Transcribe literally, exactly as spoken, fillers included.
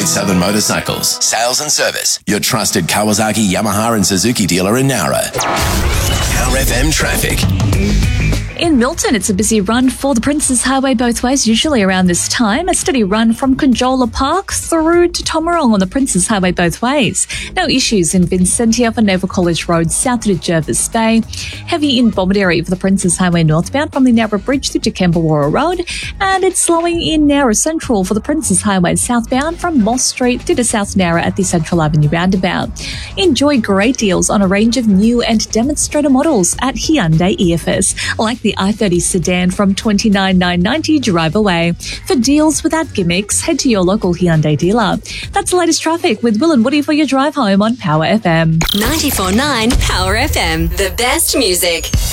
Great Southern Motorcycles, sales and service. Your trusted Kawasaki, Yamaha and Suzuki dealer in Nowra. Power F M traffic. In Milton, it's a busy run for the Princes Highway both ways, usually around this time. A steady run from Conjola Park through to Tomarong on the Princes Highway both ways. No issues in Vincentia for Naval College Road south to Jervis Bay. Heavy in Bomaderry for the Princes Highway northbound from the Nowra Bridge through to Kembawara Road. And it's slowing in Nowra Central for the Princes Highway southbound from Moss Street through to South Nowra at the Central Avenue roundabout. Enjoy great deals on a range of new and demonstrator models at Hyundai E F S, like the i thirty sedan from twenty-nine thousand nine hundred ninety dollars drive away. For deals without gimmicks, head to your local Hyundai dealer. That's the latest traffic with Will and Woody for your drive home on Power F M. ninety-four point nine Power F M, the best music.